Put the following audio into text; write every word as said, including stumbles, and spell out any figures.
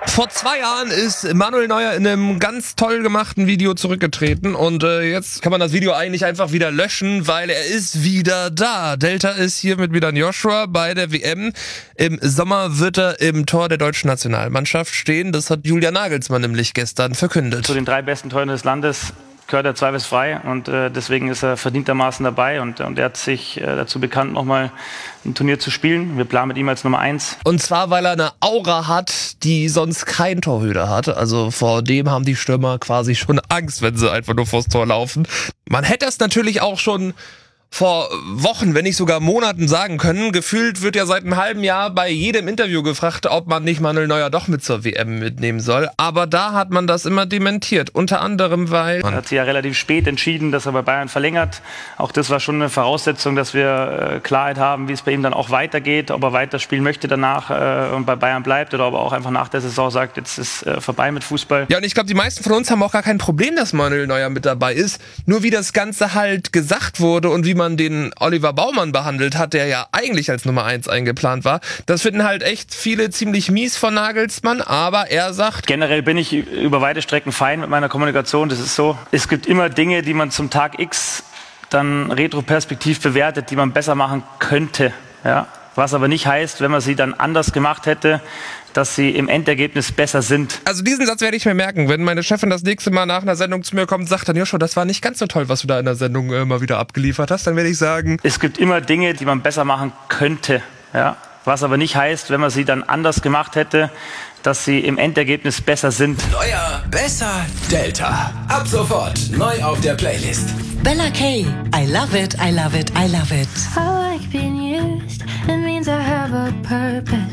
Vor zwei Jahren ist Manuel Neuer in einem ganz toll gemachten Video zurückgetreten und äh, jetzt kann man das Video eigentlich einfach wieder löschen, weil er ist wieder da. Delta ist hier mit Milan Joshua bei der W M. Im Sommer wird er im Tor der deutschen Nationalmannschaft stehen. Das hat Julian Nagelsmann nämlich gestern verkündet. Zu den drei besten Toren des Landes gehört er zweifelsfrei und äh, deswegen ist er verdientermaßen dabei und, und er hat sich äh, dazu bekannt, nochmal ein Turnier zu spielen. Wir planen mit ihm als Nummer eins. Und zwar, weil er eine Aura hat, die sonst kein Torhüter hat. Also vor dem haben die Stürmer quasi schon Angst, wenn sie einfach nur vors Tor laufen. Man hätte es natürlich auch schon vor Wochen, wenn nicht sogar Monaten sagen können. Gefühlt wird ja seit einem halben Jahr bei jedem Interview gefragt, ob man nicht Manuel Neuer doch mit zur W M mitnehmen soll. Aber da hat man das immer dementiert. Unter anderem, weil... Man hat sich ja relativ spät entschieden, dass er bei Bayern verlängert. Auch das war schon eine Voraussetzung, dass wir äh, Klarheit haben, wie es bei ihm dann auch weitergeht. Ob er weiterspielen möchte danach äh, und bei Bayern bleibt oder ob er auch einfach nach der Saison sagt, jetzt ist äh, vorbei mit Fußball. Ja, und ich glaube, die meisten von uns haben auch gar kein Problem, dass Manuel Neuer mit dabei ist. Nur wie das Ganze halt gesagt wurde und wie man den Oliver Baumann behandelt hat, der ja eigentlich als Nummer eins eingeplant war. Das finden halt echt viele ziemlich mies von Nagelsmann, aber er sagt... Generell bin ich über weite Strecken fein mit meiner Kommunikation. Das ist so, es gibt immer Dinge, die man zum Tag X dann retroperspektiv bewertet, die man besser machen könnte. Ja? Was aber nicht heißt, wenn man sie dann anders gemacht hätte, dass sie im Endergebnis besser sind. Also diesen Satz werde ich mir merken. Wenn meine Chefin das nächste Mal nach einer Sendung zu mir kommt und sagt dann, Joshua, das war nicht ganz so toll, was du da in der Sendung äh, mal wieder abgeliefert hast, dann werde ich sagen... Es gibt immer Dinge, die man besser machen könnte. Ja? Was aber nicht heißt, wenn man sie dann anders gemacht hätte, dass sie im Endergebnis besser sind. Neuer, besser, Delta. Ab sofort neu auf der Playlist. Bella K. I love it, I love it, I love it. I like being used. It means I have a purpose.